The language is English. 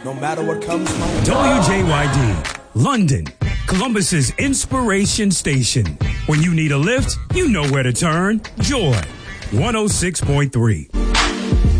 no matter what comes my way. WJYD, London, Columbus's inspiration station. When you need a lift, you know where to turn. Joy, 106.3.